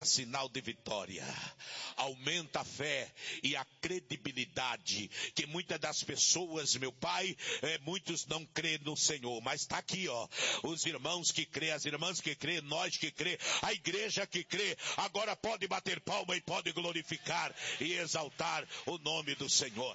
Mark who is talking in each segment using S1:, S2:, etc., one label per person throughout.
S1: sinal de vitória. Aumenta a fé e a credibilidade, que muitas das pessoas, meu Pai, muitos não crêem no Senhor, mas está aqui, ó, os irmãos que crê, as irmãs que crê, nós que crê, a igreja que crê, agora pode bater palma e pode glorificar e exaltar o nome do Senhor.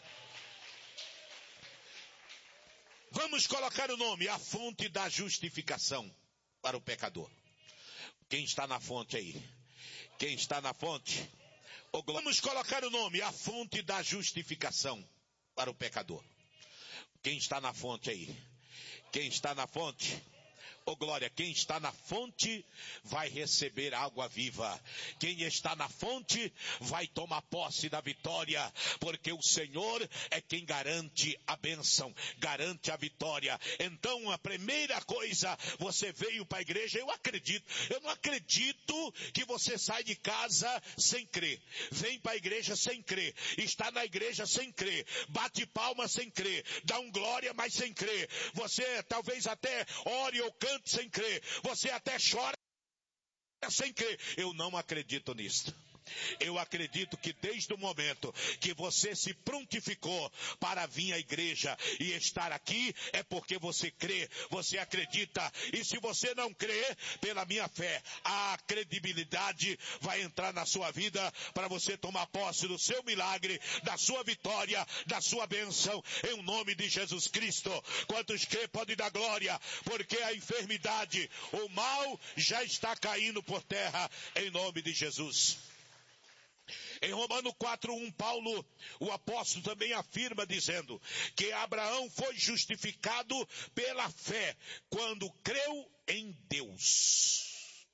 S1: Vamos colocar o nome, a fonte da justificação para o pecador. Quem está na fonte aí? Quem está na fonte? Vamos colocar o nome, a fonte da justificação para o pecador. Quem está na fonte aí? Quem está na fonte? Oh glória, quem está na fonte vai receber água viva. Quem está na fonte vai tomar posse da vitória, porque o Senhor é quem garante a bênção, garante a vitória. Então a primeira coisa, você veio para a igreja, eu não acredito que você sai de casa sem crer. Vem para a igreja sem crer, está na igreja sem crer, bate palma sem crer, dá um glória mas sem crer. Você talvez até ore ou cante sem crer, você até chora sem crer. Eu não acredito nisso. Eu acredito que desde o momento que você se prontificou para vir à igreja e estar aqui, é porque você crê, você acredita. E se você não crê, pela minha fé, a credibilidade vai entrar na sua vida para você tomar posse do seu milagre, da sua vitória, da sua bênção, em nome de Jesus Cristo. Quantos crê pode dar glória, porque a enfermidade, o mal já está caindo por terra, em nome de Jesus. Em Romanos 4:1, Paulo, o apóstolo, também afirma dizendo que Abraão foi justificado pela fé quando creu em Deus.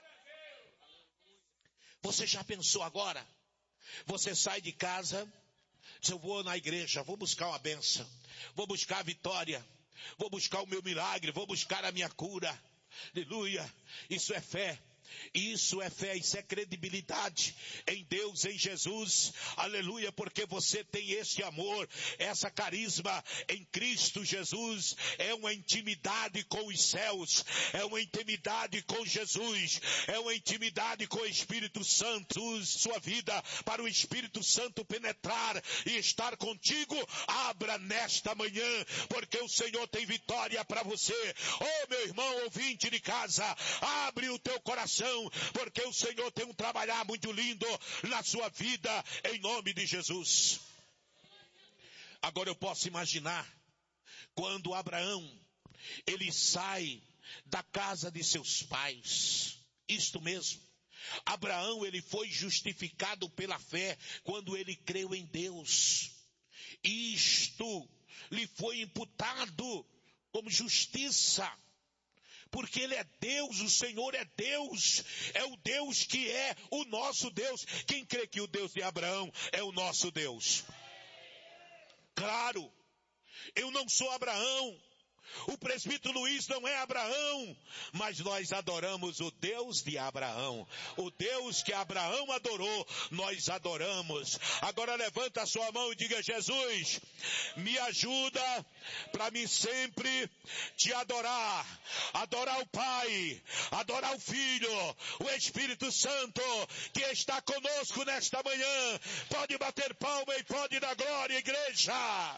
S1: Você já pensou agora? Você sai de casa, diz, eu vou na igreja, vou buscar uma bênção, vou buscar a vitória, vou buscar o meu milagre, vou buscar a minha cura. Aleluia, isso é fé. Isso é fé, isso é credibilidade em Deus, em Jesus, aleluia, porque você tem esse amor, essa carisma em Cristo Jesus, é uma intimidade com os céus, é uma intimidade com Jesus, é uma intimidade com o Espírito Santo. Sua vida para o Espírito Santo penetrar e estar contigo, abra nesta manhã, porque o Senhor tem vitória para você. Oh meu irmão ouvinte de casa, abre o teu coração, porque o Senhor tem um trabalhar muito lindo na sua vida, em nome de Jesus. Agora eu posso imaginar, quando Abraão, ele sai da casa de seus pais, isto mesmo, Abraão, ele foi justificado pela fé, quando ele creu em Deus, isto lhe foi imputado como justiça, porque Ele é Deus, o Senhor é Deus, é o Deus que é o nosso Deus. Quem crê que o Deus de Abraão é o nosso Deus? Claro, eu não sou Abraão, o presbítero Luiz não é Abraão, mas nós adoramos o Deus de Abraão, o Deus que Abraão adorou, nós adoramos. Agora levanta a sua mão e diga, Jesus, me ajuda para mim sempre te adorar, adorar o Pai, adorar o Filho, o Espírito Santo, que está conosco nesta manhã. Pode bater palma e pode dar glória, igreja.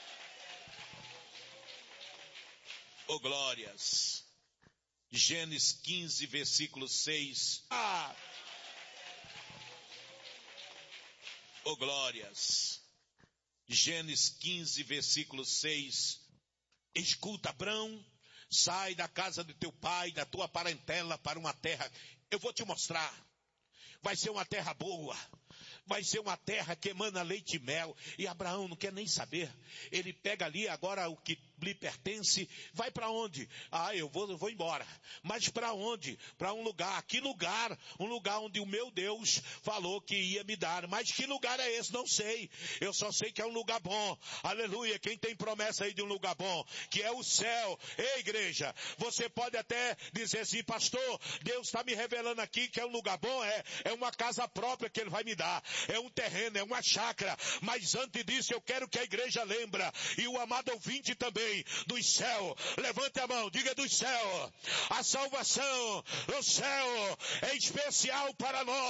S1: Oh glórias. Gênesis 15, versículo 6. Oh glórias. Gênesis 15, versículo 6. Escuta, Abrão, sai da casa do teu pai, da tua parentela, para uma terra. Eu vou te mostrar. Vai ser uma terra boa. Vai ser uma terra que emana leite e mel. E Abraão não quer nem saber. Ele pega ali agora o que lhe pertence. Vai para onde? Eu vou embora. Mas para onde? Para um lugar. Que lugar? Um lugar onde o meu Deus falou que ia me dar. Mas que lugar é esse? Não sei. Eu só sei que é um lugar bom. Aleluia. Quem tem promessa aí de um lugar bom? Que é o céu. Ei, igreja, você pode até dizer assim, pastor, Deus está me revelando aqui que é um lugar bom. É uma casa própria que Ele vai me dar. É um terreno, é uma chácara. Mas antes disso eu quero que a igreja lembra, e o amado ouvinte também, dos céus. Levante a mão, diga dos céus. A salvação do céu é especial para nós.